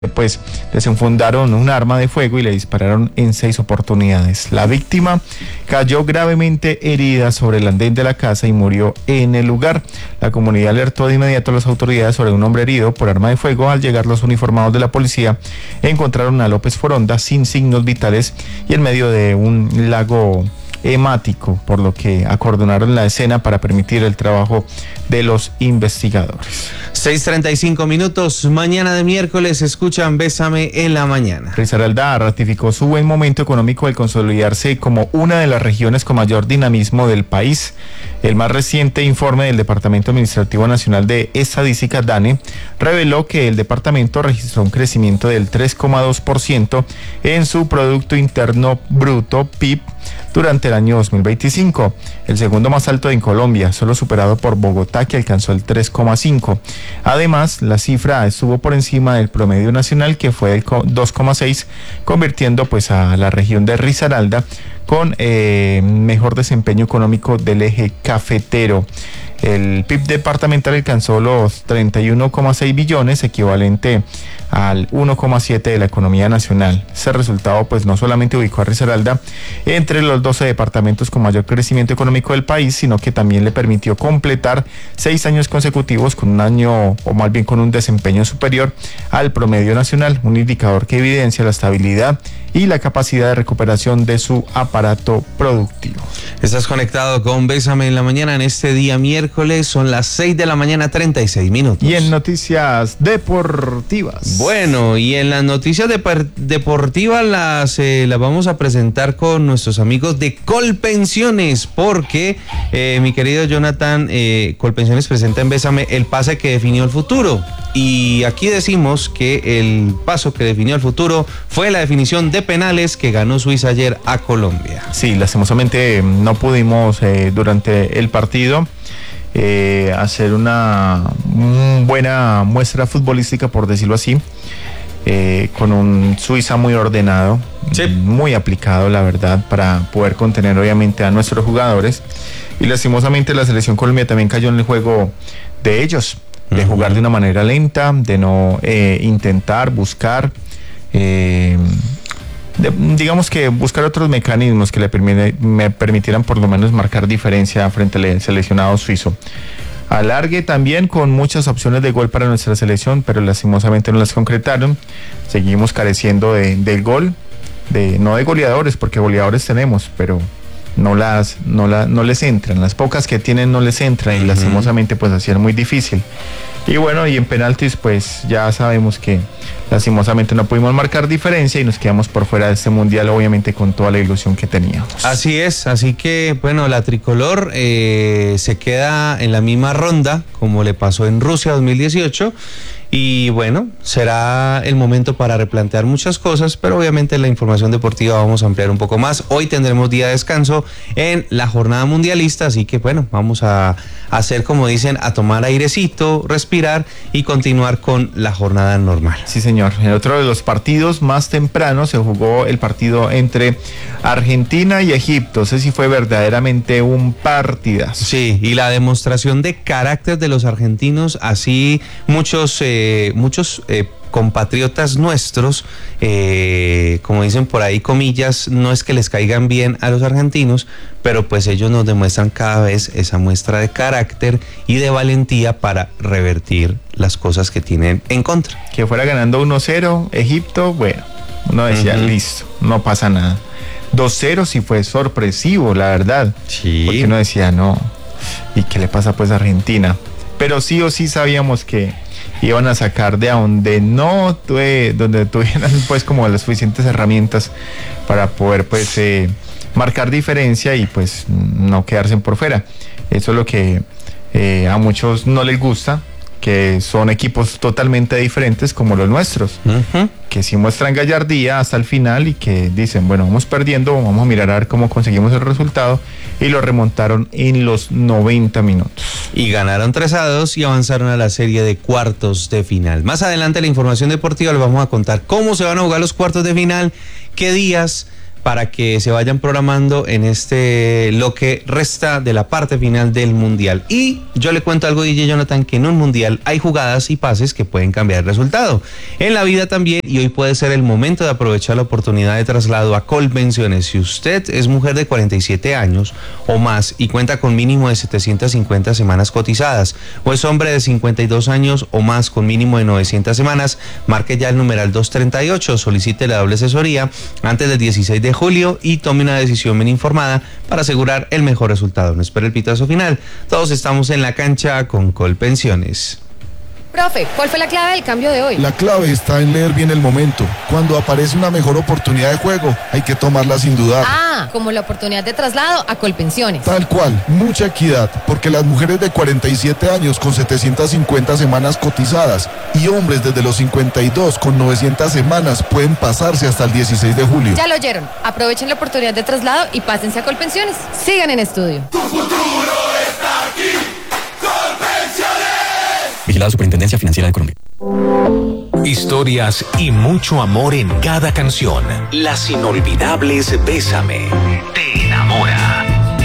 pues desenfundaron un arma de fuego y le dispararon en 6 oportunidades. La víctima cayó gravemente herida sobre el andén de la casa y murió en el lugar. La comunidad alertó de inmediato a las autoridades sobre un hombre herido por arma de fuego. Al llegar los uniformados de la policía encontraron a López Foronda sin signos vitales y en medio de un lago hemático, por lo que acordonaron la escena para permitir el trabajo de los investigadores. 6:35, mañana de miércoles, escuchan Bésame en la mañana. Risaralda ratificó su buen momento económico al consolidarse como una de las regiones con mayor dinamismo del país. El más reciente informe del Departamento Administrativo Nacional de Estadística, DANE, reveló que el departamento registró un crecimiento del 3,2% en su Producto Interno Bruto, PIB, durante el año 2025, el segundo más alto en Colombia, solo superado por Bogotá, que alcanzó el 3,5%. Además, la cifra estuvo por encima del promedio nacional, que fue del 2,6%, convirtiendo pues a la región de Risaralda con mejor desempeño económico del eje cafetero. El PIB departamental alcanzó los 31,6 billones, equivalente al 1,7 de la economía nacional. Ese resultado pues no solamente ubicó a Risaralda entre los 12 departamentos con mayor crecimiento económico del país, sino que también le permitió completar 6 años consecutivos con un año, o más bien con un desempeño superior al promedio nacional, un indicador que evidencia la estabilidad y la capacidad de recuperación de su aparato productivo. Estás conectado con Bésame en la mañana en este día miércoles, son las 6:36 Y en noticias deportivas. Bueno, y en las noticias deportivas las vamos a presentar con nuestros amigos de Colpensiones, porque mi querido Jonathan, Colpensiones presenta en Bésame el pase que definió el futuro. Y aquí decimos que el paso que definió el futuro fue la definición de penales que ganó Suiza ayer a Colombia. Sí, lastimosamente no pudimos durante el partido hacer una buena muestra futbolística, por decirlo así, con un Suiza muy ordenado, sí, muy aplicado, la verdad, para poder contener obviamente a nuestros jugadores. Y lastimosamente la selección Colombia también cayó en el juego de ellos, de jugar de una manera lenta, de no intentar buscar, digamos que buscar otros mecanismos que me permitieran por lo menos marcar diferencia frente al seleccionado suizo. Alargue también con muchas opciones de gol para nuestra selección, pero lastimosamente no las concretaron. Seguimos careciendo del gol, no de goleadores, porque goleadores tenemos, pero no les entran. Las pocas que tienen no les entran y lastimosamente pues así es muy difícil. Y bueno, y en penaltis pues ya sabemos que lastimosamente no pudimos marcar diferencia y nos quedamos por fuera de este mundial, obviamente con toda la ilusión que teníamos. Así es, así que bueno, la tricolor se queda en la misma ronda como le pasó en Rusia 2018. Y bueno, será el momento para replantear muchas cosas, pero obviamente en la información deportiva vamos a ampliar un poco más. Hoy tendremos día de descanso en la jornada mundialista, así que bueno, vamos a hacer como dicen, a tomar airecito, respirar y continuar con la jornada normal. Sí, señor. En otro de los partidos más tempranos se jugó el partido entre Argentina y Egipto. Ese sí fue verdaderamente un partidazo. Sí, y la demostración de carácter de los argentinos, así muchos compatriotas nuestros, como dicen por ahí, comillas, no es que les caigan bien a los argentinos, pero pues ellos nos demuestran cada vez esa muestra de carácter y de valentía para revertir las cosas que tienen en contra. Que fuera ganando 1-0 Egipto, bueno, uno decía, listo, no pasa nada. 2-0 sí fue sorpresivo, la verdad. Sí. Porque uno decía, no, ¿y qué le pasa pues a Argentina? Pero sí o sí sabíamos que iban a sacar de donde donde tuvieran pues como las suficientes herramientas para poder pues marcar diferencia y pues no quedarse por fuera. Eso es lo que a muchos no les gusta, que son equipos totalmente diferentes como los nuestros, que sí muestran gallardía hasta el final y que dicen, bueno, vamos perdiendo, vamos a mirar a ver cómo conseguimos el resultado, y lo remontaron en los 90 minutos. Y ganaron 3-2 y avanzaron a la serie de cuartos de final. Más adelante en la información deportiva les vamos a contar cómo se van a jugar los cuartos de final, qué días para que se vayan programando en lo que resta de la parte final del Mundial. Y yo le cuento algo, DJ Jonathan, que en un Mundial hay jugadas y pases que pueden cambiar el resultado. En la vida también, y hoy puede ser el momento de aprovechar la oportunidad de traslado a Colpensiones. Si usted es mujer de 47 años o más y cuenta con mínimo de 750 semanas cotizadas, o es hombre de 52 años o más con mínimo de 900 semanas, marque ya el numeral 238, solicite la doble asesoría antes del 16 de julio y tome una decisión bien informada para asegurar el mejor resultado. No espere el pitazo final. Todos estamos en la cancha con Colpensiones. Profe, ¿cuál fue la clave del cambio de hoy? La clave está en leer bien el momento. Cuando aparece una mejor oportunidad de juego, hay que tomarla sin dudar. Ah, como la oportunidad de traslado a Colpensiones. Tal cual, mucha equidad, porque las mujeres de 47 años con 750 semanas cotizadas y hombres desde los 52 con 900 semanas pueden pasarse hasta el 16 de julio. Ya lo oyeron, aprovechen la oportunidad de traslado y pásense a Colpensiones. Sigan en estudio. Tu futuro está aquí. Vigilada Superintendencia Financiera de Colombia. Historias y mucho amor en cada canción. Las inolvidables Bésame te enamora.